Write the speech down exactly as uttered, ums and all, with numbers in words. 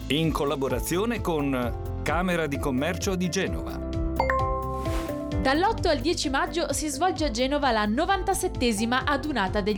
in collaborazione con Camera di Commercio di Genova. Dall'otto al dieci maggio si svolge a Genova la novantasettesima adunata degli